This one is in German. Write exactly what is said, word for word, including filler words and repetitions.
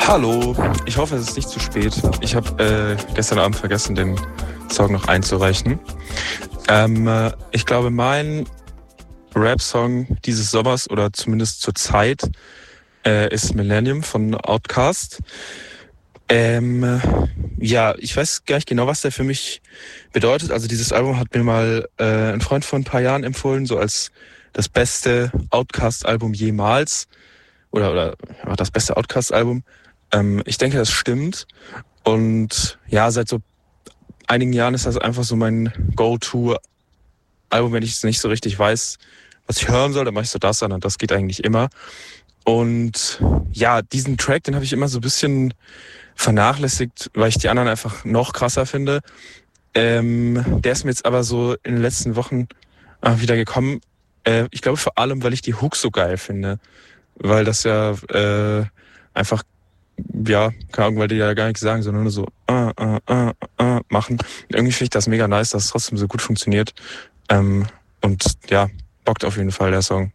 Hallo, ich hoffe, es ist nicht zu spät. Ich habe äh, gestern Abend vergessen, den Song noch einzureichen. Ähm, äh, ich glaube, mein Rap-Song dieses Sommers oder zumindest zur Zeit äh, ist Millennium von Outkast. Ähm, äh, ja, ich weiß gar nicht genau, was der für mich bedeutet. Also dieses Album hat mir mal äh, ein Freund vor ein paar Jahren empfohlen, so als das beste Outkast-Album jemals. Oder, oder ja, das beste Outkast-Album. Ähm, ich denke, das stimmt. Und ja, seit so einigen Jahren ist das einfach so mein Go-To-Album, wenn ich es nicht so richtig weiß, was ich hören soll, dann mache ich so das an und das geht eigentlich immer. Und ja, diesen Track, den habe ich immer so ein bisschen vernachlässigt, weil ich die anderen einfach noch krasser finde. Ähm, der ist mir jetzt aber so in den letzten Wochen äh, wieder gekommen. Äh, ich glaube vor allem, weil ich die Hook so geil finde. Weil das ja äh, einfach, ja, keine Ahnung, weil die ja gar nichts sagen, sondern nur so äh, äh, äh, äh, machen. Und irgendwie finde ich das mega nice, dass es trotzdem so gut funktioniert. Ähm, und ja, bockt auf jeden Fall der Song.